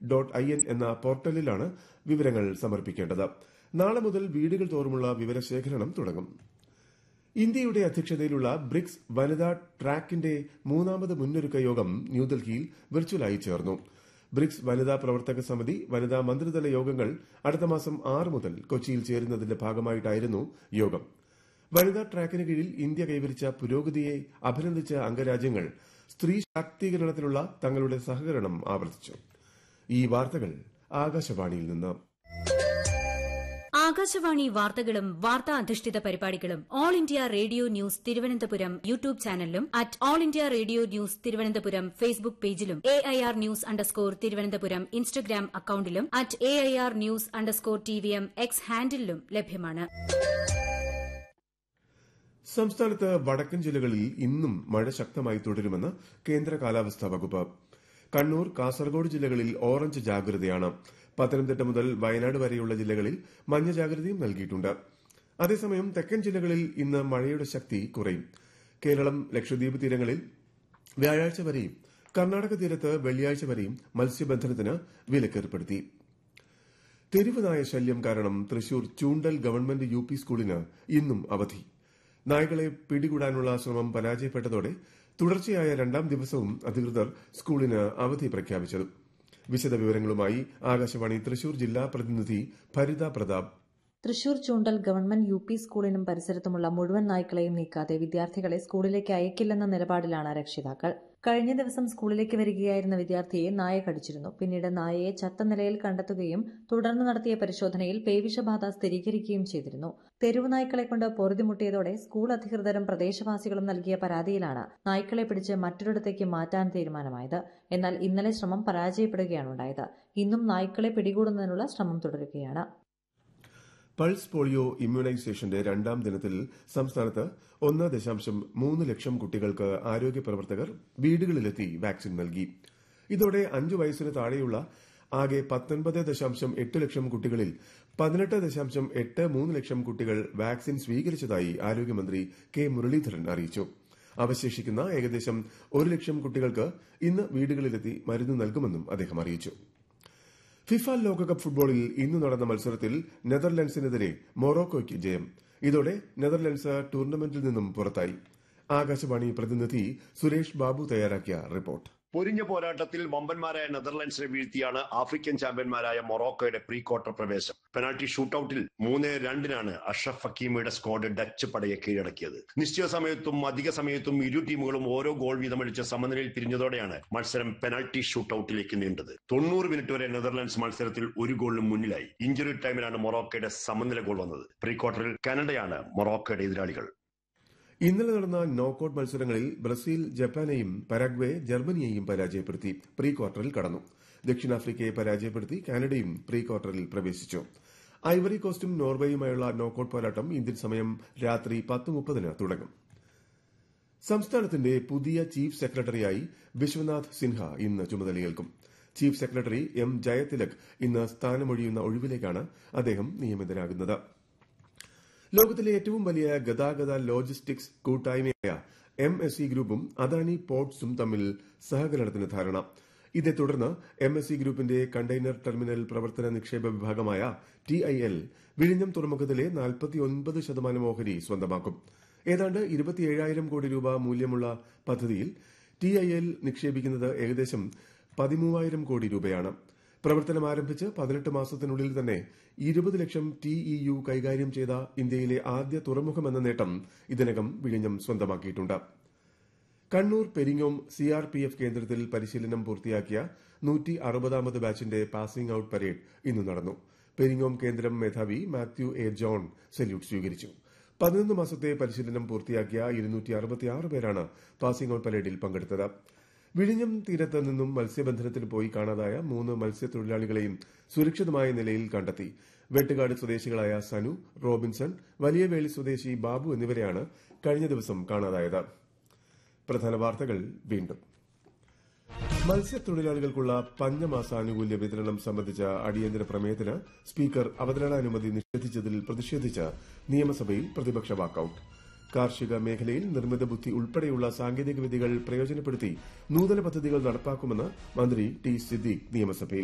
gov.in എന്ന പോർട്ടലിലാണ് വിവരങ്ങൾ സമർപ്പിക്കേണ്ടത്. നാളെ മുതൽ വീടുകൾ തോറുമുള്ള വിവരശേഖരണം തുടങ്ങും. ഇന്ത്യയുടെ അധ്യക്ഷതയിലുള്ള ബ്രിക്സ് വനിതാ ട്രാക്കിന്റെ മൂന്നാമത് മുന്നൊരുക്ക യോഗം ന്യൂഡൽഹിയിൽ വെർച്വലായി ചേർന്നു. ബ്രിക്സ് വനിതാ പ്രവർത്തക സമിതി വനിതാ മന്ത്രിതല യോഗങ്ങൾ അടുത്ത മാസം 6 മുതൽ കൊച്ചിയിൽ ചേരുന്നതിന്റെ ഭാഗമായിട്ടായിരുന്നു യോഗം. വനിതാ ട്രാക്കിന് കീഴിൽ ഇന്ത്യ കൈവരിച്ച പുരോഗതിയെ അഭിനന്ദിച്ച അംഗരാജ്യങ്ങൾ സ്ത്രീ ശാക്തീകരണത്തിലുള്ള തങ്ങളുടെ സഹകരണം ആവർത്തിച്ചു. ഈ വാർത്തകൾ ആകാശവാണിയിൽ നിന്ന്. ആകാശവാണി വാർത്തകളും വാർത്താ അധിഷ്ഠിത പരിപാടികളും all India radio news Thiruvananthapuram YouTube ചാനലിലും at all India radio news Thiruvananthapuram Facebook പേജിലും AIR ന്യൂസ് _തിരുവനന്തപുരം ഇൻസ്റ്റഗ്രാം അക്കൌണ്ടിലും at AIR news _TVM X ഹാൻഡിലും ലഭ്യമാണ്. സംസ്ഥാനത്ത് വടക്കൻ ജില്ലകളിൽ ഇന്നും മഴ ശക്തമായി തുടരുമെന്ന് കേന്ദ്ര കാലാവസ്ഥാ വകുപ്പ്. കണ്ണൂർ, കാസർഗോഡ് ജില്ലകളിൽ ഓറഞ്ച് ജാഗ്രതയാണ്. പത്തനംതിട്ട മുതൽ വയനാട് വരെയുള്ള ജില്ലകളിൽ മഞ്ഞ ജാഗ്രതയും നൽകിയിട്ടുണ്ട്. അതേസമയം തെക്കൻ ജില്ലകളിൽ ഇന്ന് മഴയുടെ ശക്തി കുറയും. കേരളം, ലക്ഷദ്വീപ് തീരങ്ങളിൽ വ്യാഴാഴ്ച വരെയും കർണാടക തീരത്ത് വെള്ളിയാഴ്ച വരെയും മത്സ്യബന്ധനത്തിന് വിലക്കേർപ്പെടുത്തി. തെരുവ് നായ ശല്യം കാരണം തൃശൂർ ചൂണ്ടൽ ഗവൺമെന്റ് UP സ്കൂളിന് ഇന്നും അവധി. നായ്ക്കളെ പിടികൂടാനുള്ള ശ്രമം പരാജയപ്പെട്ടതോടെ തുടർച്ചയായ 2ാം ദിവസവും അധികൃതർ സ്കൂളിന് അവധി പ്രഖ്യാപിച്ചത്. വിശദവിവരങ്ങളുമായി ആകാശവാണി തൃശൂർ ജില്ലാ പ്രതിനിധി ഭരിത പ്രതാപ്. തൃശൂർ ചൂണ്ടൽ ഗവൺമെന്റ് UP സ്കൂളിനും പരിസരത്തുമുള്ള മുഴുവൻ നായ്ക്കളെയും നീക്കാതെ വിദ്യാർത്ഥികളെ സ്കൂളിലേക്ക് അയക്കില്ലെന്ന നിലപാടിലാണ് രക്ഷിതാക്കൾ. കഴിഞ്ഞ ദിവസം സ്കൂളിലേക്ക് വരികയായിരുന്ന വിദ്യാർത്ഥിയെ നായ കടിച്ചിരുന്നു. പിന്നീട് നായയെ ചത്ത നിലയിൽ കണ്ടെത്തുകയും തുടർന്ന് നടത്തിയ പരിശോധനയിൽ പേവിഷബാധ സ്ഥിരീകരിക്കുകയും ചെയ്തിരുന്നു. തെരുവു നായ്ക്കളെ കൊണ്ട് പൊറുതിമുട്ടിയതോടെ സ്കൂൾ അധികൃതരും പ്രദേശവാസികളും നൽകിയ പരാതിയിലാണ് നായ്ക്കളെ പിടിച്ച് മറ്റൊരിടത്തേക്ക് മാറ്റാൻ തീരുമാനമായത്. എന്നാൽ ഇന്നലെ ശ്രമം പരാജയപ്പെടുകയാണുണ്ടായത്. ഇന്നും നായ്ക്കളെ പിടികൂടുന്നതിനുള്ള ശ്രമം തുടരുകയാണ്. പൾസ് പോളിയോ ഇമ്മ്യൂണൈസേഷന്റെ 2ാം ദിനത്തിൽ സംസ്ഥാനത്ത് 1.3 ലക്ഷം കുട്ടികൾക്ക് ആരോഗ്യ പ്രവർത്തകർ വീടുകളിലെത്തി വാക്സിൻ നൽകി. ഇതോടെ 5 വയസ്സിന് താഴെയുള്ള ആകെ 19.8 ലക്ഷം കുട്ടികളിൽ 18.83 ലക്ഷം കുട്ടികൾ വാക്സിൻ സ്വീകരിച്ചതായി ആരോഗ്യമന്ത്രി കെ മുരളീധരൻ അറിയിച്ചു. അവശേഷിക്കുന്ന ഏകദേശം 1 ലക്ഷം കുട്ടികൾക്ക് ഇന്ന് വീടുകളിലെത്തി മരുന്ന് നൽകുമെന്നും അദ്ദേഹം അറിയിച്ചു. ഫിഫ ലോകകപ്പ് ഫുട്ബോളിൽ ഇന്ന് നടന്ന മത്സരത്തിൽ നെതർലൻഡ്സിനെതിരെ മൊറോക്കോയ്ക്ക് ജയം. ഇതോടെ നെതർലൻഡ്സ് ടൂർണമെന്റിൽ നിന്നും പുറത്തായി. ആകാശവാണി പ്രതിനിധി സുരേഷ് ബാബു തയ്യാറാക്കിയ റിപ്പോർട്ട്. പൊരിഞ്ഞ പോരാട്ടത്തിൽ വമ്പന്മാരായ നെതർലൻഡ്സിനെ വീഴ്ത്തിയാണ് ആഫ്രിക്കൻ ചാമ്പ്യന്മാരായ മൊറോക്കോയുടെ പ്രീ ക്വാർട്ടർ പ്രവേശം. പെനാൽറ്റി ഷൂട്ടൌട്ടിൽ 3-2 അഷ്റഫ് ഹക്കീമിയുടെ സ്ക്വാഡ് ഡച്ച് പടയെ കീഴടക്കിയത്. നിശ്ചയ സമയത്തും അധിക സമയത്തും ഇരു ടീമുകളും ഓരോ ഗോൾ വീതമടിച്ച് സമനിലയിൽ പിരിഞ്ഞതോടെയാണ് മത്സരം പെനാൽറ്റി ഷൂട്ടൌട്ടിലേക്ക് നീണ്ടത്. 90 മിനിറ്റ് വരെ നെതർലൻഡ്സ് മത്സരത്തിൽ 1 ഗോളിനും മുന്നിലായി. ഇഞ്ചുറി ടൈമിലാണ് മൊറോക്കോയുടെ സമനില ഗോൾ വന്നത്. പ്രീ ക്വാർട്ടറിൽ കാനഡയാണ് മൊറോക്കോയുടെ എതിരാളികൾ. ഇന്നലെ നടന്ന നോക്കൌട്ട് മത്സരങ്ങളിൽ ബ്രസീൽ ജപ്പാനെയും പരാഗ്വേ ജർമ്മനിയെയും പരാജയപ്പെടുത്തി പ്രീ ക്വാർട്ടറിൽ കടന്നു. ദക്ഷിണാഫ്രിക്കയെ പരാജയപ്പെടുത്തി കാനഡയും പ്രീ ക്വാർട്ടറിൽ പ്രവേശിച്ചു. ഐവറി കോസ്റ്റും നോർവേയുമായുള്ള നോക്കൌട്ട് പോരാട്ടം ഇന്ത്യൻ സമയം രാത്രി 10:30 തുടങ്ങും. സംസ്ഥാനത്തിന്റെ പുതിയ ചീഫ് സെക്രട്ടറിയായി വിശ്വനാഥ് സിൻഹ ഇന്ന് ചുമതലയേൽക്കും. Chief secretary M. ജയതിലക് ഇന്ന് സ്ഥാനമൊഴിയുന്ന ഒഴിവിലേക്കാണ് അദ്ദേഹം നിയമിതനാകുന്നത്. ലോകത്തിലെ ഏറ്റവും വലിയ ഗതാഗത ലോജിസ്റ്റിക്സ് കൂട്ടായ്മയായ MSC ഗ്രൂപ്പും അദാനി പോർട്സും തമ്മിൽ സഹകരണത്തിന് ധാരണ. ഇതേ തുടർന്ന് MSC ഗ്രൂപ്പിന്റെ കണ്ടെയ്നർ ടെർമിനൽ പ്രവർത്തന നിക്ഷേപ വിഭാഗമായ TIL വിഴിഞ്ഞം തുറമുഖത്തിലെ 49% ഓഹരി സ്വന്തമാക്കും. ഏതാണ്ട് 27,000 കോടി രൂപ മൂല്യമുള്ള പദ്ധതിയിൽ TIL നിക്ഷേപിക്കുന്നത് ഏകദേശം 13,000 കോടി രൂപയാണ്. പ്രവർത്തനം ആരംഭിച്ച് 18 മാസത്തിനുള്ളിൽ തന്നെ 20 ലക്ഷം TEU കൈകാര്യം ചെയ്ത ഇന്ത്യയിലെ ആദ്യ തുറമുഖമെന്ന നേട്ടം ഇതിനകം വിഴിഞ്ഞം സ്വന്തമാക്കിയിട്ടുണ്ട്. കണ്ണൂർ പെരിങ്ങോം CRPF കേന്ദ്രത്തിൽ പരിശീലനം പൂർത്തിയാക്കിയ 160ാമത് ബാച്ചിന്റെ പാസിംഗ് ഔട്ട് പരേഡ് ഇന്ന് നടന്നു. പെരിങ്ങോം കേന്ദ്രം മേധാവി മാത്യു A. ജോൺ സല്യൂട്ട് സ്വീകരിച്ചു. 11 മാസത്തെ പരിശീലനം പൂർത്തിയാക്കിയ 266 പേരാണ് പാസിംഗ് ഔട്ട് പരേഡിൽ പങ്കെടുത്തത്. വിഴിഞ്ഞം തീരത്ത് നിന്നും മത്സ്യബന്ധനത്തിന് പോയി കാണാതായ 3 മത്സ്യത്തൊഴിലാളികളെയും സുരക്ഷിതമായ നിലയിൽ കണ്ടെത്തി. വെട്ടുകാട് സ്വദേശികളായ സനു, റോബിൻസൺ, വലിയവേളി സ്വദേശി ബാബു എന്നിവരെയാണ് കഴിഞ്ഞ ദിവസം കാണാതായത്. പ്രധാന വാർത്തകൾ വീണ്ടും. മത്സ്യത്തൊഴിലാളികൾക്കുള്ള പഞ്ഞമാസാനുകൂല്യ വിതരണം സംബന്ധിച്ച അടിയന്തര പ്രമേയത്തിന് സ്പീക്കർ അവതരണാനുമതി നിഷേധിച്ചതിൽ പ്രതിഷേധിച്ച് നിയമസഭയിൽ പ്രതിപക്ഷ വാക്കൌട്ട്. കാർഷിക മേഖലയിൽ നിർമ്മിത ബുദ്ധി ഉൾപ്പെടെയുള്ള സാങ്കേതിക വിദ്യകൾ പ്രയോജനപ്പെടുത്തി നൂതന പദ്ധതികൾ നടപ്പാക്കുമെന്ന് മന്ത്രി T. സിദ്ദീഖ് നിയമസഭയിൽ.